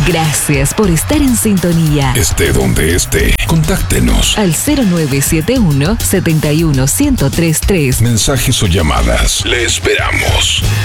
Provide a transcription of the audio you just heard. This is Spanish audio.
Gracias por estar en sintonía. Esté donde esté, contáctenos al 0971 71 1033. Mensajes o llamadas. Le esperamos.